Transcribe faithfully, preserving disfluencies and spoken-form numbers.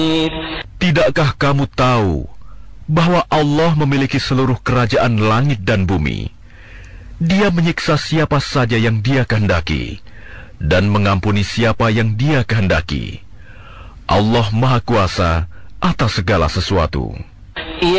Tidakkah kamu tahu bahwa Allah memiliki seluruh kerajaan langit dan bumi? Dia menyiksa siapa saja yang Dia kehendaki dan mengampuni siapa yang Dia kehendaki. Allah Maha Kuasa atas segala sesuatu.